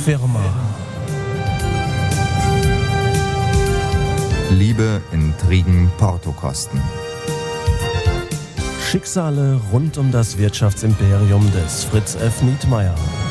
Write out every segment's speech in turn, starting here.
Firma. Liebe, Intrigen, Portokosten. Schicksale rund um das Wirtschaftsimperium des Fritz F. Nietmeyer.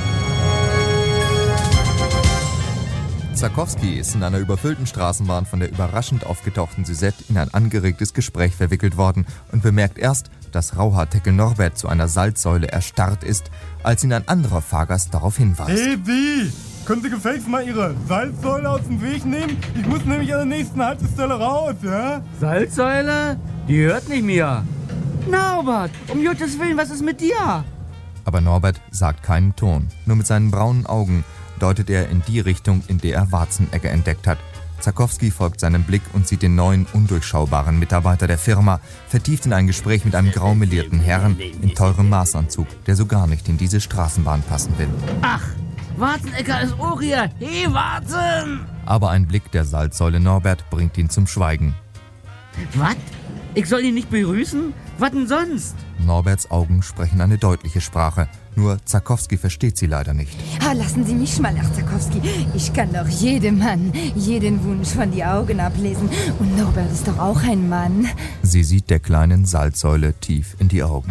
Zakowski ist in einer überfüllten Straßenbahn von der überraschend aufgetauchten Suzette in ein angeregtes Gespräch verwickelt worden und bemerkt erst, dass Rauhaarteckel Norbert zu einer Salzsäule erstarrt ist, als ihn ein anderer Fahrgast darauf hinweist. Hey, Sie! Können Sie gefälligst mal Ihre Salzsäule aus dem Weg nehmen? Ich muss nämlich an der nächsten Haltestelle raus, ja? Salzsäule? Die hört nicht mehr. Norbert, um Gottes Willen, was ist mit dir? Aber Norbert sagt keinen Ton. Nur mit seinen braunen Augen deutet er in die Richtung, in der er Warzenegger entdeckt hat. Zakowski folgt seinem Blick und sieht den neuen, undurchschaubaren Mitarbeiter der Firma, vertieft in ein Gespräch mit einem graumelierten Herrn in teurem Maßanzug, der so gar nicht in diese Straßenbahn passen will. Ach, Warzenegger ist auch hier. Hey, Warzen! Aber ein Blick der Salzsäule Norbert bringt ihn zum Schweigen. Was? Ich soll ihn nicht begrüßen? Was denn sonst? Norberts Augen sprechen eine deutliche Sprache. Nur Zakowski versteht sie leider nicht. Lassen Sie mich mal, Herr Zakowski. Ich kann doch jedem Mann jeden Wunsch von die Augen ablesen. Und Norbert ist doch auch ein Mann. Sie sieht der kleinen Salzsäule tief in die Augen.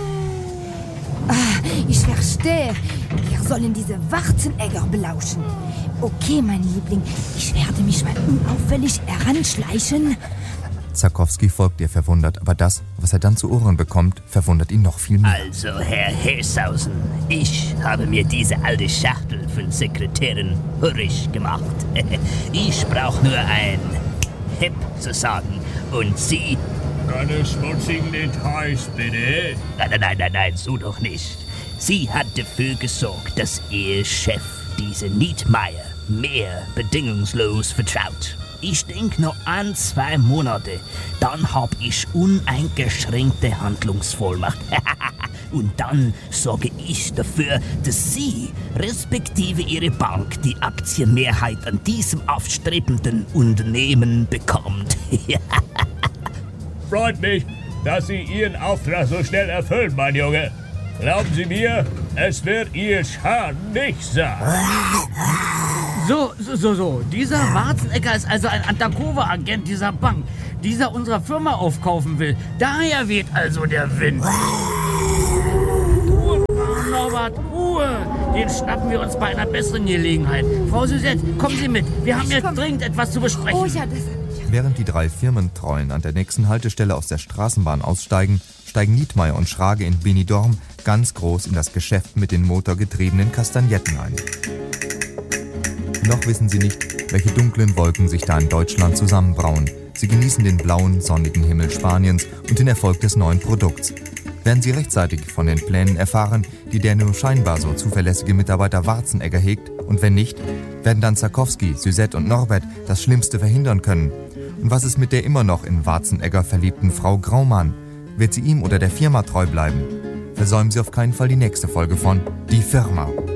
Ich verstehe. Wir sollen diese Warzenegger belauschen. Okay, mein Liebling. Ich werde mich mal unauffällig heranschleichen. Zakowski folgt ihr verwundert, aber das, was er dann zu Ohren bekommt, verwundert ihn noch viel mehr. Also, Herr Hessausen, ich habe mir diese alte Schachtel von Sekretärin hurrig gemacht. Ich brauche nur ein Hep zu sagen und Sie... Keine schmutzigen Details, bitte. Nein, so doch nicht. Sie hat dafür gesorgt, dass Ihr Chef, diese Nietmeyer, mir bedingungslos vertraut. Ich denke noch 1-2 Monate, dann hab ich uneingeschränkte Handlungsvollmacht. Und dann sorge ich dafür, dass Sie, respektive Ihre Bank, die Aktienmehrheit an diesem aufstrebenden Unternehmen bekommt. Freut mich, dass Sie Ihren Auftrag so schnell erfüllen, mein Junge. Glauben Sie mir, es wird Ihr Schaden nicht sein. So. Dieser Warzenegger ist also ein Undercover-Agent dieser Bank, dieser unserer Firma aufkaufen will. Daher weht also der Wind. Ruhe, Norbert, Ruhe. Den schnappen wir uns bei einer besseren Gelegenheit. Frau Suzette, kommen Sie mit. Wir haben jetzt dringend etwas zu besprechen. Oh ja, das... Während die 3 Firmentreuen an der nächsten Haltestelle aus der Straßenbahn aussteigen, steigen Nietmeyer und Schrage in Benidorm ganz groß in das Geschäft mit den motorgetriebenen Kastagnetten ein. Noch wissen sie nicht, welche dunklen Wolken sich da in Deutschland zusammenbrauen. Sie genießen den blauen, sonnigen Himmel Spaniens und den Erfolg des neuen Produkts. Werden sie rechtzeitig von den Plänen erfahren, die der nur scheinbar so zuverlässige Mitarbeiter Warzenegger hegt? Und wenn nicht, werden dann Zakowski, Suzette und Norbert das Schlimmste verhindern können? Und was ist mit der immer noch in Warzenegger verliebten Frau Graumann? Wird sie ihm oder der Firma treu bleiben? Versäumen Sie auf keinen Fall die nächste Folge von Die Firma.